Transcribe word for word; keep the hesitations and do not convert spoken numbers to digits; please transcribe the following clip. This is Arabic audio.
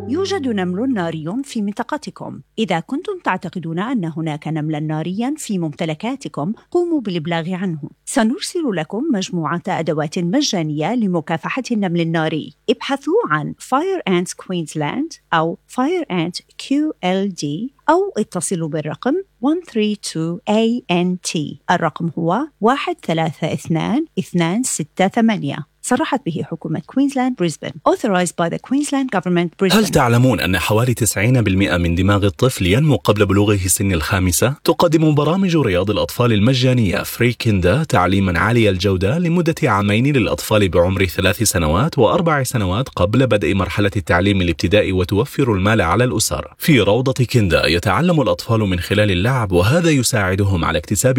يوجد نمل ناري في منطقتكم. إذا كنتم تعتقدون أن هناك نملاً نارياً في ممتلكاتكم، قوموا بالإبلاغ عنه. سنرسل لكم مجموعة أدوات مجانية لمكافحة النمل الناري. ابحثوا عن Fire Ants Queensland أو Fire Ant كيو إل دي أو اتصلوا بالرقم واحد ثلاثة اثنين إيه إن تي. الرقم هو واحد ثلاثة اثنين اثنين ستة ثمانية. صرحت به حكومة كوينزلاند بريسبن. Authorized by the Queensland Government Brisbane. هل تعلمون أن حوالي تسعين بالمئة من دماغ الطفل ينمو قبل بلوغه سن الخامسة؟ تقدم برامج رياض الأطفال المجانية فري كيندا تعليما عالي الجودة لمدة عامين للأطفال بعمر ثلاث سنوات وأربع سنوات قبل بدء مرحلة التعليم الابتدائي، وتوفر المال على الأسر. في روضة كيندا يتعلم الأطفال من خلال اللعب، وهذا يساعدهم على اكتساب